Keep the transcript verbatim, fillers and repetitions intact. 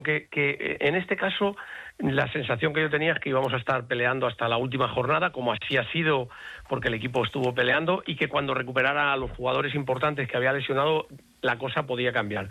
que, que en este caso la sensación que yo tenía es que íbamos a estar peleando hasta la última jornada, como así ha sido, porque el equipo estuvo peleando, y que cuando recuperara a los jugadores importantes que había lesionado, la cosa podía cambiar.